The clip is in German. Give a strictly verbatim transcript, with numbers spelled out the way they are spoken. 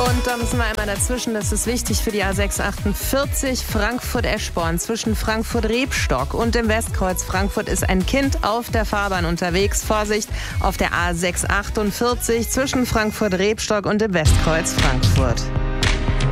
Und da müssen wir einmal dazwischen, das ist wichtig für die A sechs achtundvierzig, Frankfurt-Eschborn. Zwischen Frankfurt-Rebstock und dem Westkreuz Frankfurt ist ein Kind auf der Fahrbahn unterwegs. Vorsicht auf der A sechs achtundvierzig zwischen Frankfurt-Rebstock und dem Westkreuz Frankfurt.